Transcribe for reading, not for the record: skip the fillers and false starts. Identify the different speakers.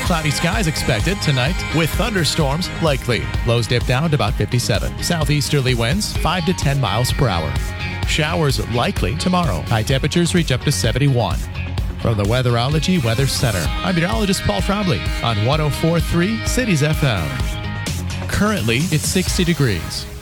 Speaker 1: Cloudy skies expected tonight with thunderstorms likely. Lows dip down to about 57. Southeasterly winds 5 to 10 miles per hour. Showers likely tomorrow. High temperatures reach up to 71. From the Weatherology Weather Center, I'm meteorologist Paul Trombley on 104.3 Cities FM. Currently, it's 60 degrees.